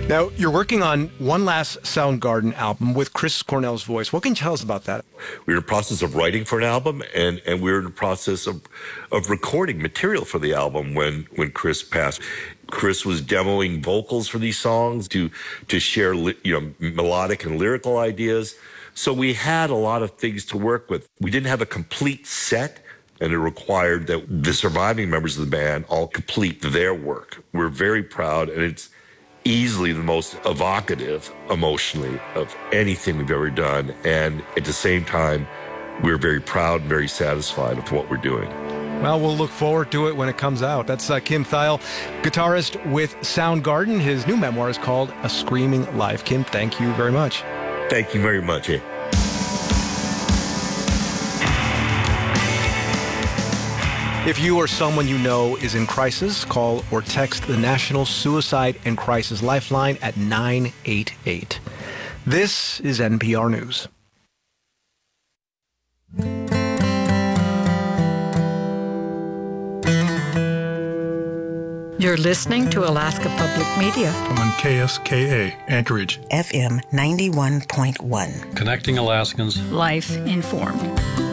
Now, you're working on one last Soundgarden album with Chris Cornell's voice. What can you tell us about that? We were in the process of writing for an album, and we were in the process of recording material for the album when Chris passed. Chris was demoing vocals for these songs to share melodic and lyrical ideas. So we had a lot of things to work with. We didn't have a complete set, and it required that the surviving members of the band all complete their work. We're very proud, and it's easily the most evocative emotionally of anything we've ever done. And at the same time, we're very proud and very satisfied with what we're doing. Well, we'll look forward to it when it comes out. That's Kim Thayil, guitarist with Soundgarden. His new memoir is called A Screaming Life. Kim, thank you very much. Thank you very much. If you or someone you know is in crisis, call or text the National Suicide and Crisis Lifeline at 988. This is NPR News. You're listening to Alaska Public Media on KSKA, Anchorage, FM 91.1. Connecting Alaskans. Life informed.